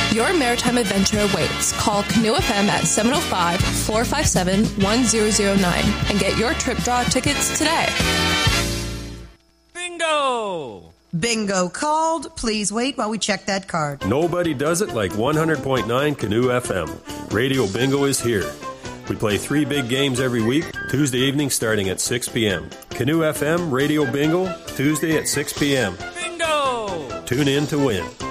Your maritime adventure awaits. Call Canoe FM at 705-457-1009 and get your trip draw tickets today. Bingo! Bingo called. Please wait while we check that card. Nobody does it like 100.9 Canoe FM. Radio Bingo is here. We play 3 big games every week, Tuesday evening starting at 6 p.m. Canoe FM Radio Bingo, Tuesday at 6 p.m. Bingo! Tune in to win.